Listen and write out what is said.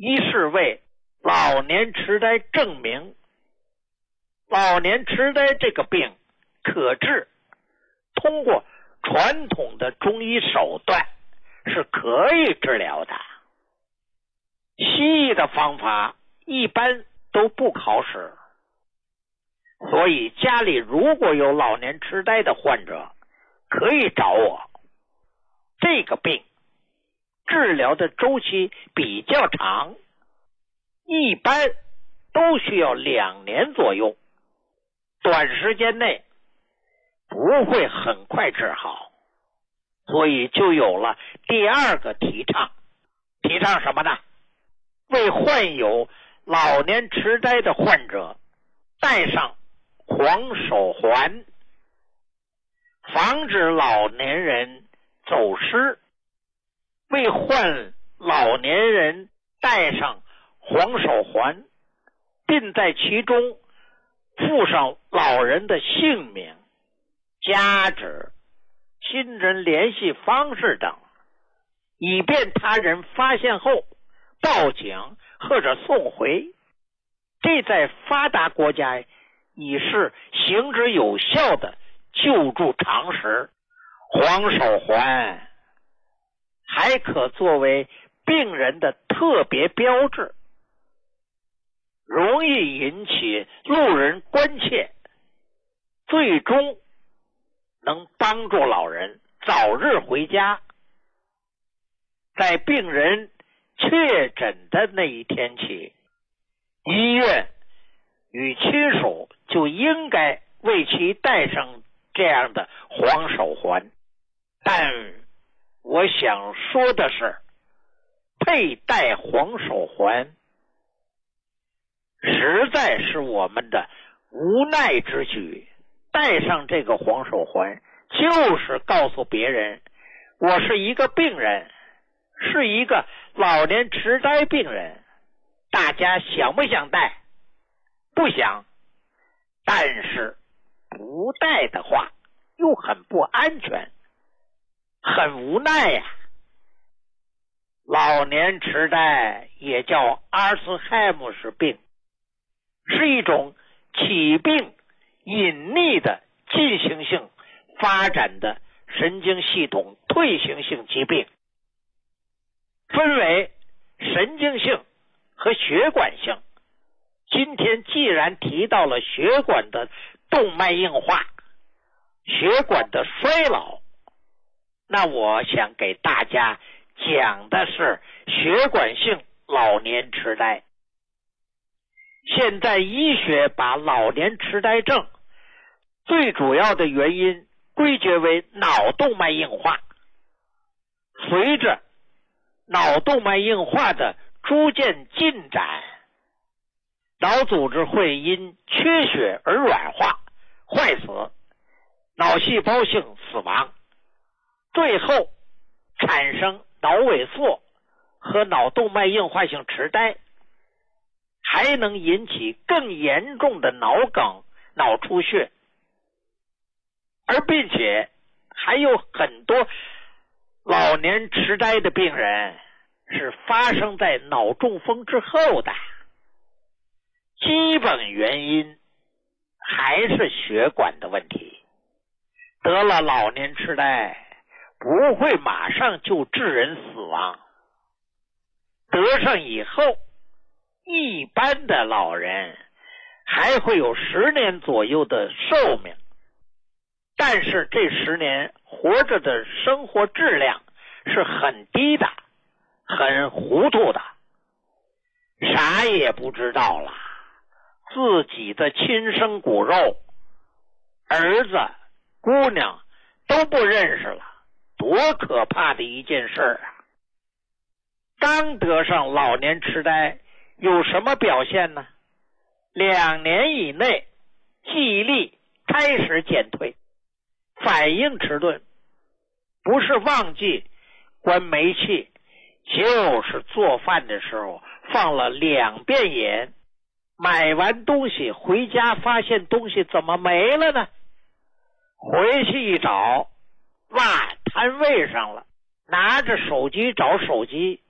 一是为老年痴呆证明老年痴呆这个病可治，通过传统的中医手段是可以治疗的。西医的方法一般都不考试，所以家里如果有老年痴呆的患者，可以找我。这个病治疗的周期比较长，一般都需要2年左右，短时间内不会很快治好，所以就有了第二个提倡。提倡什么呢？为患有老年痴呆的患者戴上黄手环，防止老年人走失。为患老年人戴上黄手环，并在其中附上老人的姓名、家址、亲人联系方式等，以便他人发现后报警或者送回。这在发达国家已是行之有效的救助常识。黄手环还可作为病人的特别标志，容易引起路人关切，最终能帮助老人早日回家。在病人确诊的那一天起，医院与亲属就应该为其戴上这样的黄手环。但我想说的是，佩戴黄手环实在是我们的无奈之举。戴上这个黄手环，就是告诉别人，我是一个病人，是一个老年痴呆病人。大家想不想戴？不想。但是不戴的话又很不安全，很无奈呀。老年痴呆也叫阿尔茨海默氏病，是一种起病隐匿的进行性发展的神经系统退行性疾病，分为神经性和血管性。今天既然提到了血管的动脉硬化、血管的衰老，那我想给大家讲的是血管性老年痴呆。现在医学把老年痴呆症最主要的原因归结为脑动脉硬化。随着脑动脉硬化的逐渐进展，脑组织会因缺血而软化、坏死，脑细胞性死亡，最后产生脑萎缩和脑动脉硬化性痴呆，还能引起更严重的脑梗、脑出血，而并且还有很多老年痴呆的病人是发生在脑中风之后的。基本原因还是血管的问题。得了老年痴呆不会马上就致人死亡，得上以后一般的老人还会有10年左右的寿命，但是这10年活着的生活质量是很低的，很糊涂的，啥也不知道了，自己的亲生骨肉、儿子、姑娘都不认识了，多可怕的一件事啊！刚得上老年痴呆有什么表现呢？2年以内记忆力开始减退，反应迟钝，不是忘记关煤气，就是做饭的时候放了2遍盐，买完东西回家发现东西怎么没了呢？回去一找，哇，摊位上了，拿着手机找手机，